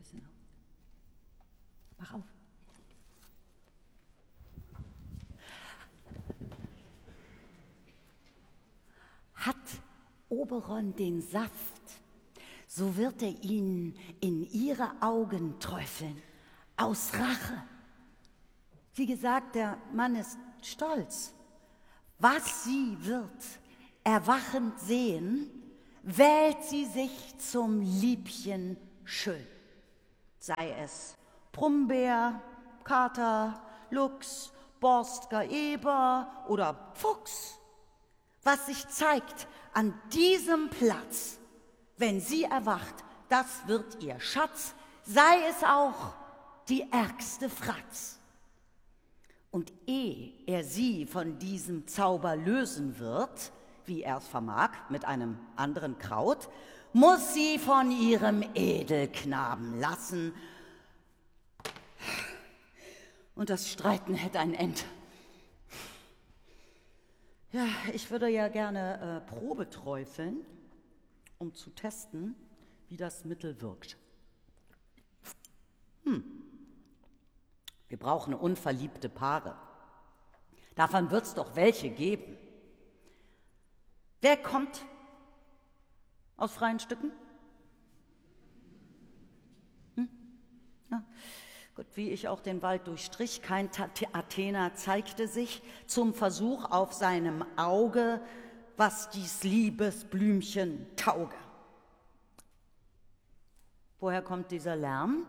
bisschen auf. Mach auf. Hat Oberon den Saft, so wird er ihn in ihre Augen träufeln, aus Rache. Wie gesagt, der Mann ist stolz. Was sie wird erwachend sehen, wählt sie sich zum Liebchen schön. Sei es Brummbär, Kater, Luchs, Borstger Eber oder Fuchs. Was sich zeigt an diesem Platz, wenn sie erwacht, das wird ihr Schatz, sei es auch die ärgste Fratz. Und ehe er sie von diesem Zauber lösen wird, wie er es vermag, mit einem anderen Kraut, muss sie von ihrem Edelknaben lassen. Und das Streiten hätte ein End. Ja, ich würde ja gerne Probe träufeln, um zu testen, wie das Mittel wirkt. Wir brauchen unverliebte Paare. Davon wird es doch welche geben. Wer kommt aus freien Stücken? Ja. Gut, wie ich auch den Wald durchstrich, kein Athener zeigte sich zum Versuch auf seinem Auge, was dies Liebesblümchen tauge. Woher kommt dieser Lärm?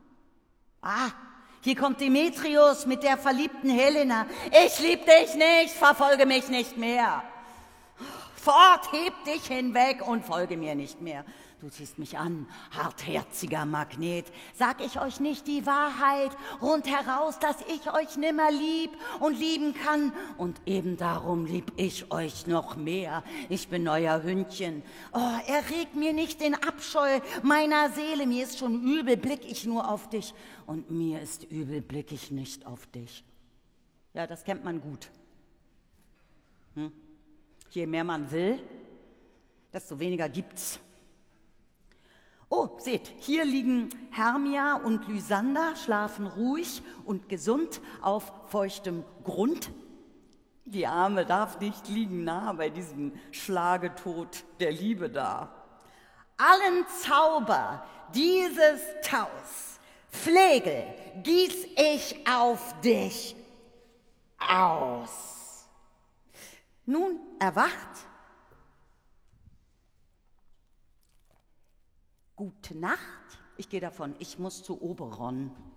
Hier kommt Demetrius mit der verliebten Helena. Ich lieb dich nicht, verfolge mich nicht mehr. Fort, heb dich hinweg und folge mir nicht mehr. Du ziehst mich an, hartherziger Magnet. Sag ich euch nicht die Wahrheit rundheraus, dass ich euch nimmer lieb und lieben kann? Und eben darum lieb ich euch noch mehr. Ich bin euer Hündchen. Oh, erregt mir nicht den Abscheu meiner Seele. Mir ist schon übel, blick ich nur auf dich. Und mir ist übel, blick ich nicht auf dich. Ja, das kennt man gut. Je mehr man will, desto weniger gibt's. Oh, seht, hier liegen Hermia und Lysander, schlafen ruhig und gesund auf feuchtem Grund. Die Arme darf nicht liegen nah bei diesem Schlagetod der Liebe da. Allen Zauber dieses Taus, Flegel, gieß ich auf dich aus. Nun erwacht. Gute Nacht. Ich gehe davon, ich muss zu Oberon.